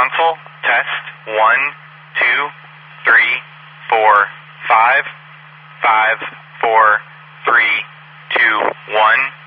console. Test 1, 2, 3, 4, 5, 5, 4, 3, 2, 1.